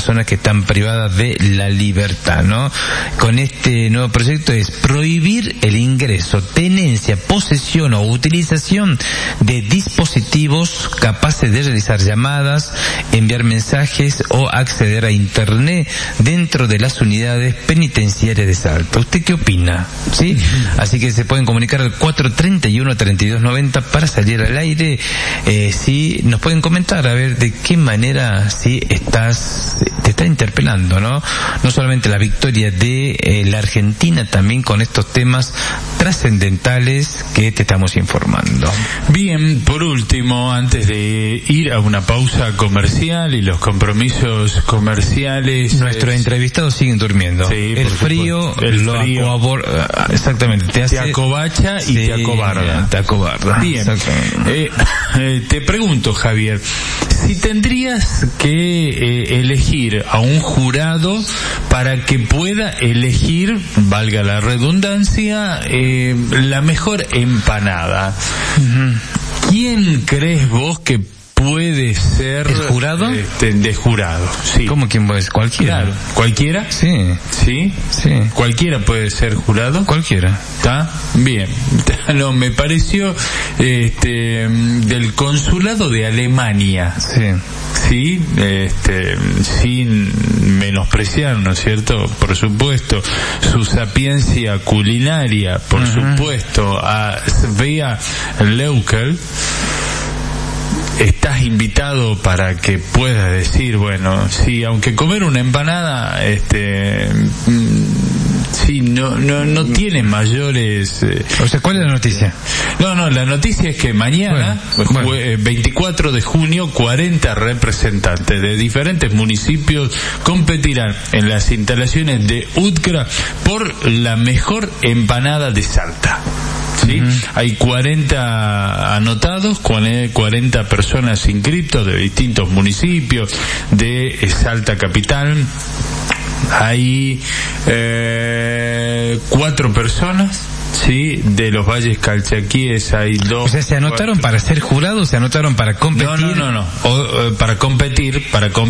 personas que están privadas de la libertad, ¿no? Con este nuevo proyecto es prohibir el ingreso, tenencia, posesión o utilización de dispositivos capaces de realizar llamadas, enviar mensajes o acceder a internet dentro de las unidades penitenciarias de Salta. ¿Usted qué opina? ¿Sí? Así que se pueden comunicar al 431-3290 para salir al aire. Sí, nos pueden comentar a ver de qué manera te está interpelando, ¿no? No solamente la victoria de la Argentina, también con estos temas trascendentales que te estamos informando. Bien, por último, antes de ir a una pausa comercial y los compromisos comerciales, nuestros entrevistados siguen durmiendo. Sí, el frío exactamente, te acobacha y te acobarda. Te acobarda. Bien. Te pregunto, Javier, si tendrías que elegir a un jurado para que pueda elegir, valga la redundancia, la mejor empanada, ¿quién crees vos que puede ser el jurado? De jurado, sí. ¿Cómo quién puede ser? Cualquiera. Claro. ¿Cualquiera? Sí. ¿Sí? Sí. ¿Cualquiera puede ser jurado? Cualquiera. ¿Está? Bien. No, me pareció del consulado de Alemania. Sí. Sí, sin menospreciar, ¿no es cierto? Por supuesto, su sapiencia culinaria, por supuesto, a Svea Leukel. Estás invitado para que puedas decir, bueno, sí, aunque comer una empanada, sí, no tiene mayores... O sea, ¿cuál es la noticia? No, la noticia es que mañana, 24 de junio, 40 representantes de diferentes municipios competirán en las instalaciones de UTCRA por la mejor empanada de Salta. ¿Sí? Hay 40 anotados, 40 personas inscritos de distintos municipios de Salta capital. Hay 4 personas, sí, de los Valles Calchaquíes hay 2. O sea, ¿se anotaron para ser jurados? ¿Se anotaron para competir? No. Para competir,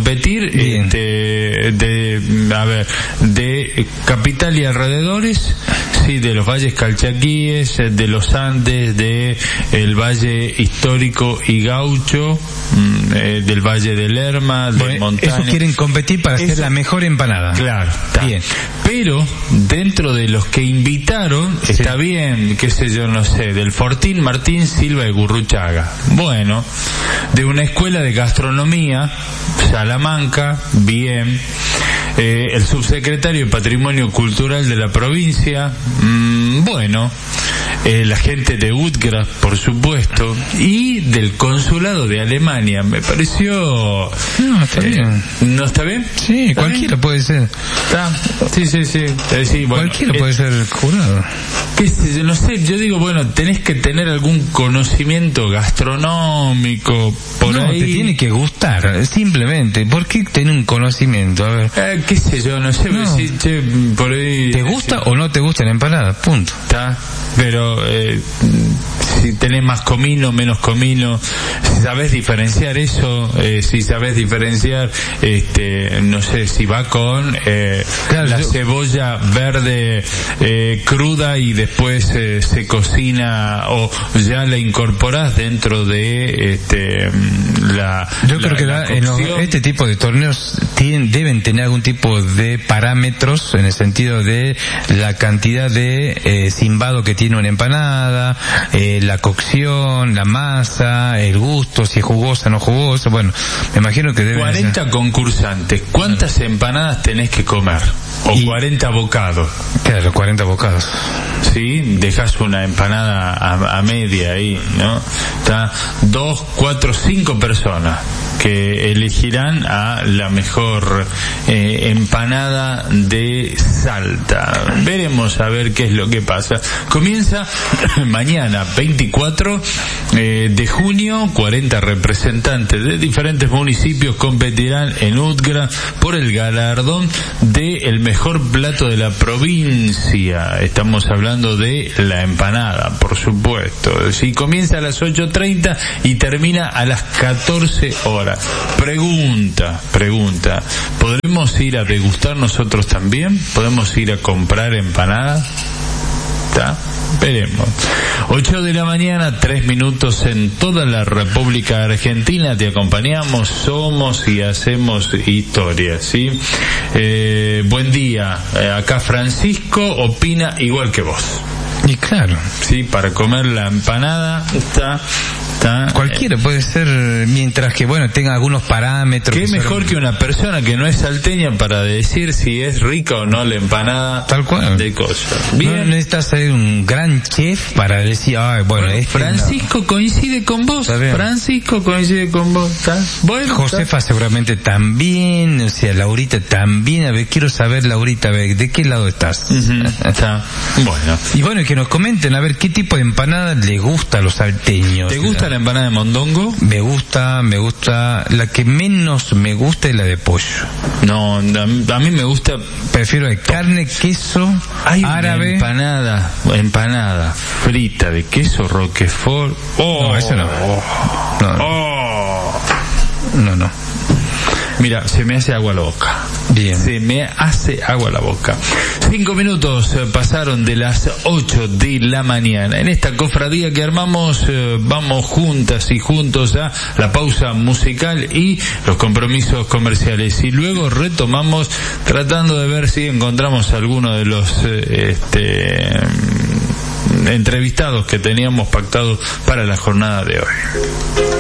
de capital y alrededores, sí, de los Valles Calchaquíes, de los Andes, de el Valle Histórico y Gaucho, del Valle del Lerma, de Montaña. Esos quieren competir para hacer la mejor empanada. Claro, está bien. Pero dentro de los que invitaron, está bien, qué sé yo, no sé, del Fortín, Martín, Silva y Gurruchaga. Bueno, de una escuela de gastronomía, Salamanca, bien. El subsecretario de Patrimonio Cultural de la provincia, bueno, la gente de UTCRA, por supuesto, y del consulado de Alemania. Me pareció... No, está bien. ¿No está bien? Sí, ¿Está cualquiera bien? Puede ser. Sí, bueno, cualquiera puede ser jurado. No sé, yo digo, bueno, tenés que tener algún conocimiento gastronómico por ahí. No, te tiene que gustar, simplemente. ¿Por qué tener un conocimiento? A ver. Qué sé yo, no sé, si, por ahí... ¿Te gusta o no te gusta la empanada? Punto. Está, pero si tenés más comino, menos comino, si sabés diferenciar eso, si sabés diferenciar, no sé, si va con cebolla verde cruda y después se cocina o ya la incorporás dentro de yo creo que este tipo de torneos deben tener algún tipo de parámetros en el sentido de la cantidad de cimbado que tiene una empanada, la cocción, la masa, el gusto, si es jugosa o no jugosa. Bueno, me imagino que deben 40 concursantes. ¿Cuántas empanadas tenés que comer? O 40 bocados. Claro, 40 bocados. Sí, dejas una empanada a media ahí, ¿no? Está 2, 4, 5 personas que elegirán a la mejor empanada de Salta. Veremos a ver qué es lo que pasa. Comienza mañana 24 de junio, 40 representantes de diferentes municipios competirán en UTCRA por el galardón de el mejor plato de la provincia. Estamos hablando de la empanada, por supuesto. Si comienza a las 8:30 y termina a las 14 horas. Pregunta. ¿Podremos ir a degustar nosotros también? ¿Podemos ir a comprar empanadas? ¿Está? Veremos. 8 de la mañana, 3 minutos en toda la República Argentina. Te acompañamos, somos y hacemos historia, ¿sí? Buen día. Acá Francisco opina igual que vos. Y claro. Sí, para comer la empanada está cualquiera puede ser, mientras que tenga algunos parámetros. ¿Qué mejor que una persona que no es salteña para decir si es rica o no la empanada? Tal cual. De cosas. Bien. No necesitas ser un gran chef para decir, Francisco coincide con vos. ¿Está? Bueno, Josefa seguramente también, Laurita también. A ver, quiero saber, Laurita, ¿de qué lado estás? Está. Bueno. Y que nos comenten, a ver, ¿qué tipo de empanada les gusta a los salteños? ¿Te gusta la empanada de mondongo? Me gusta. La que menos me gusta es la de pollo. No, a mí me gusta. Prefiero de carne, queso, árabe. Empanada frita de queso Roquefort. No, eso no. No. Mira, se me hace agua la boca. Bien. Se me hace agua la boca. 5 minutos pasaron de las 8 de la mañana. En esta cofradía que armamos, vamos juntas y juntos a la pausa musical y los compromisos comerciales. Y luego retomamos tratando de ver si encontramos alguno de los entrevistados que teníamos pactados para la jornada de hoy.